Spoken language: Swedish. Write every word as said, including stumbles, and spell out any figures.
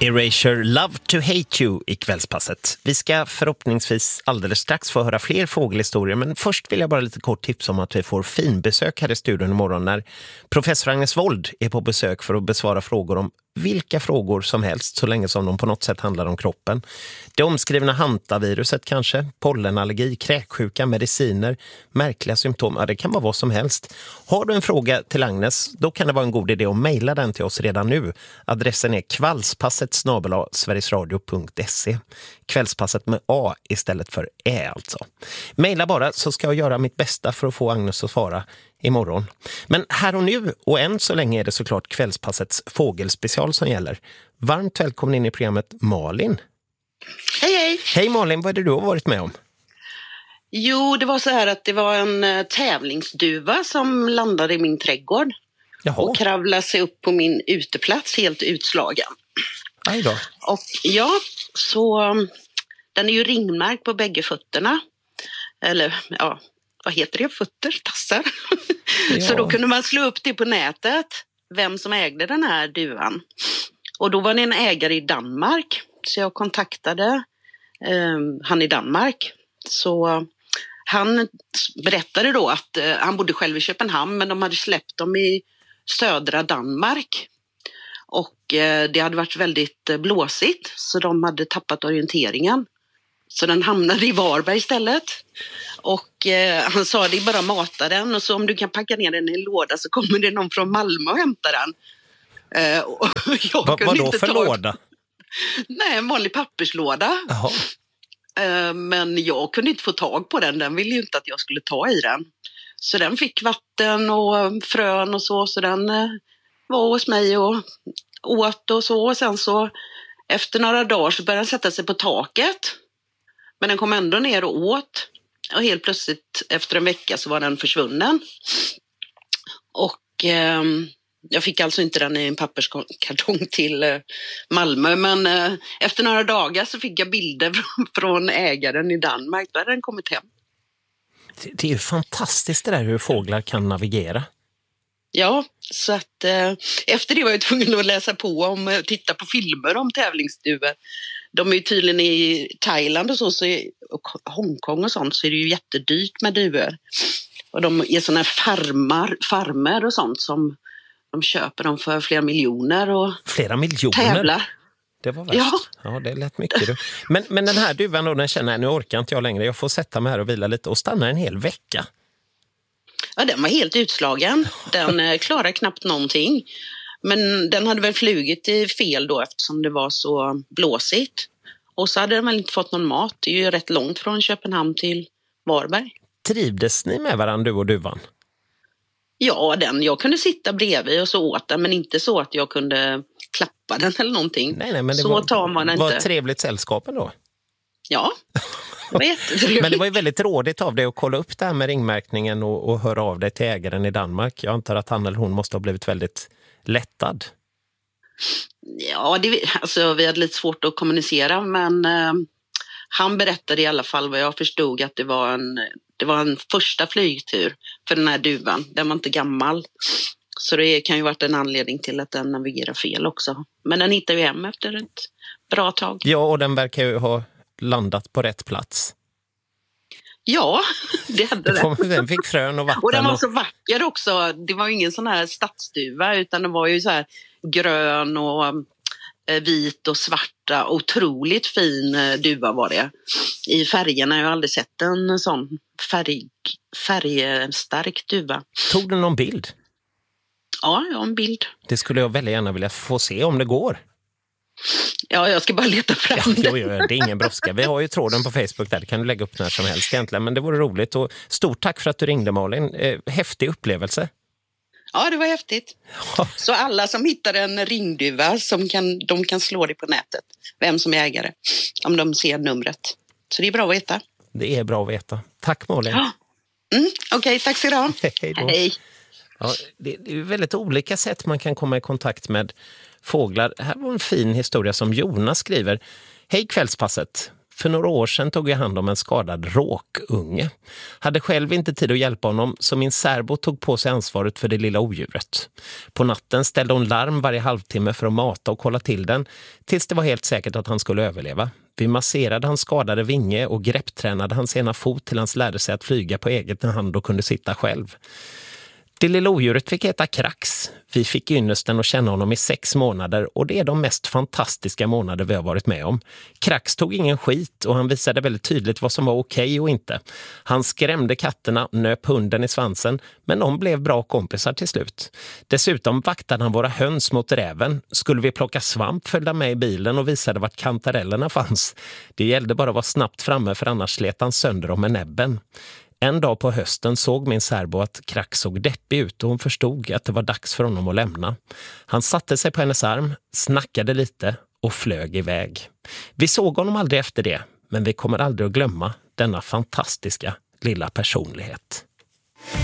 Erasure Love to Hate You i kvällspasset. Vi ska förhoppningsvis alldeles strax få höra fler fågelhistorier, men först vill jag bara lite kort tipsa om att vi får finbesök här i studion imorgon när professor Agnes Wold är på besök för att besvara frågor om vilka frågor som helst så länge som de på något sätt handlar om kroppen. Det omskrivna hantaviruset kanske, pollenallergi, kräksjuka, mediciner, märkliga symptom, ja, det kan vara vad som helst. Har du en fråga till Agnes, då kan det vara en god idé att mejla den till oss redan nu. Adressen är kvällspasset snabel-a sverigesradio punkt se. Kvällspasset med A istället för Ä alltså. Mejla bara så ska jag göra mitt bästa för att få Agnes att svara imorgon. Men här och nu och än så länge är det såklart kvällspassets fågelspecial som gäller. Varmt välkommen in i programmet Malin. Hej hej! Hej Malin, vad är det du har varit med om? Jo, det var så här att det var en uh, tävlingsduva som landade i min trädgård. Jaha. Och kravlade sig upp på min uteplats helt utslagen. Aj då. Och ja, så um, den är ju ringmärkt på bägge fötterna. Eller ja, vad heter det? Fötter? Tassar? Ja. Så då kunde man slå upp det på nätet, vem som ägde den här duvan. Och då var det en ägare i Danmark. Så jag kontaktade eh, han i Danmark. Så han berättade då att eh, han bodde själv i Köpenhamn, men de hade släppt dem i södra Danmark. Och eh, det hade varit väldigt eh, blåsigt, så de hade tappat orienteringen. Så den hamnade i Varberg istället. Och eh, han sa, det är bara mata den, och så om du kan packa ner den i en låda så kommer det någon från Malmö och hämtar den. Eh, och jag Va, kunde vad då inte för ta... låda? Nej, en vanlig papperslåda. Jaha. Eh, men jag kunde inte få tag på den, den ville ju inte att jag skulle ta i den. Så den fick vatten och frön och så, så den eh, var hos mig och åt och så. Och sen så efter några dagar så började den sätta sig på taket. Men den kom ändå ner och åt. Och helt plötsligt efter en vecka så var den försvunnen. Och eh, jag fick alltså inte den i en papperskartong till eh, Malmö. Men eh, efter några dagar så fick jag bilder från, från ägaren i Danmark. Då hade den kommit hem. Det är ju fantastiskt det där hur fåglar kan navigera. Ja, så att eh, efter det var jag tvungen att läsa på om, titta på filmer om tävlingsduvor. De är ju tydligen i Thailand och så, så är, och Hongkong och sånt, så är det ju jättedyrt med duvor. Och de är såna här farmar, farmer och sånt som de köper dem för flera miljoner och flera miljoner? Tävlar. Det var värst. Ja. Ja, det lät mycket. Du. Men, men den här duvan då, den känner jag, nu orkar inte jag längre. Jag får sätta mig här och vila lite och stanna en hel vecka. Ja, den var helt utslagen. Den eh, klarar knappt någonting. Men den hade väl flugit i fel då eftersom det var så blåsigt. Och så hade den väl inte fått någon mat. Det är ju rätt långt från Köpenhamn till Varberg. Trivdes ni med varandra, du och duvan? Ja, den. Jag kunde sitta bredvid och så åt den, men inte så att jag kunde klappa den eller någonting. Nej, nej, men det så var, tar man var inte. ett trevligt sällskap ändå. Ja, det var jättetrevligt. Men det var ju väldigt rådigt av dig att kolla upp det här med ringmärkningen och, och höra av dig till ägaren i Danmark. Jag antar att han eller hon måste ha blivit väldigt lättad. Ja, det, alltså, vi hade lite svårt att kommunicera, men eh, han berättade i alla fall vad jag förstod att det var en, det var en första flygtur för den här duvan. Den var inte gammal, så det kan ju varit en anledning till att den navigerar fel också. Men den hittar ju hem efter ett bra tag. Ja, och den verkar ju ha landat på rätt plats. Ja, det hade den. Den fick frön och vatten. Och den var och... så vacker också. Det var ingen sån här stadsduva, utan det var ju så här grön och eh, vit och svarta. Otroligt fin eh, duva var det. I färgerna, jag har aldrig sett en sån färg, färgstark duva. Tog du någon bild? Ja, jag har en bild. Det skulle jag väldigt gärna vilja få se om det går. Ja, jag ska bara leta fram ja, det. Jo, jo, det är ingen brådska. Vi har ju tråden på Facebook där, det kan du lägga upp när som helst egentligen. Men det vore roligt och stort tack för att du ringde, Malin. Eh, häftig upplevelse. Ja, det var häftigt. Ja. Så alla som hittar en ringduva, som kan, de kan slå det på nätet. Vem som är ägare, om de ser numret. Så det är bra att veta. Det är bra att veta. Tack, Malin. Ja. Mm, Okej, okay, tack så du. Hej då. Hej. Ja, det, det är väldigt olika sätt man kan komma i kontakt med fåglar. Här var en fin historia som Jonas skriver. Hej kvällspasset. För några år sedan tog jag hand om en skadad råkunge. Hade själv inte tid att hjälpa honom, så min särbo tog på sig ansvaret för det lilla odjuret. På natten ställde hon larm varje halvtimme för att mata och kolla till den, tills det var helt säkert att han skulle överleva. Vi masserade hans skadade vinge och grepptränade hans ena fot till hans lärde sig att flyga på eget hand och kunde sitta själv. Det lilla odjuret fick äta Krax. Vi fick ynnesten att känna honom i sex månader och det är de mest fantastiska månader vi har varit med om. Krax tog ingen skit och han visade väldigt tydligt vad som var okej och inte. Han skrämde katterna, nöp hunden i svansen, men de blev bra kompisar till slut. Dessutom vaktade han våra höns mot räven. Skulle vi plocka svamp följde med i bilen och visade vart kantarellerna fanns. Det gällde bara att vara snabbt framme, för annars slet han sönder dem med näbben. En dag på hösten såg min särbo att Krax såg deppig ut och hon förstod att det var dags för honom att lämna. Han satte sig på hennes arm, snackade lite och flög iväg. Vi såg honom aldrig efter det, men vi kommer aldrig att glömma denna fantastiska lilla personlighet.